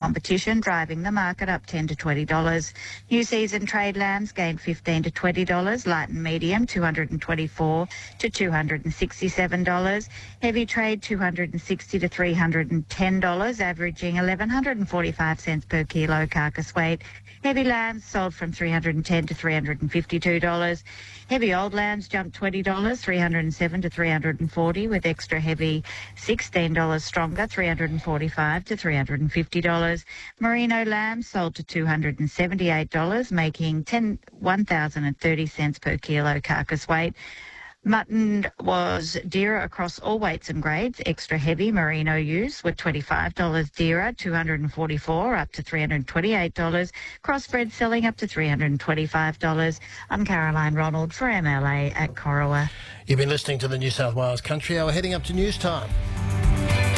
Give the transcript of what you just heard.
competition, driving the market up $10 to $20. New season trade lambs gained $15 to $20. Light and medium $224 to $267. Heavy trade $260 to $310, averaging 1,145 cents per kilo carcass weight. Heavy lambs sold from $310 to $352. Heavy old lambs jumped $20, $307 to $340, with extra heavy $16 stronger, $345 to $350. Merino lambs sold to $278, making 1,030 cents per kilo carcass weight. Mutton was dearer across all weights and grades. Extra heavy merino ewes were $25 dearer, $244 up to $328. Crossbred selling up to $325. I'm Caroline Ronald for MLA at Corowa. You've been listening to the New South Wales Country Hour, heading up to news time.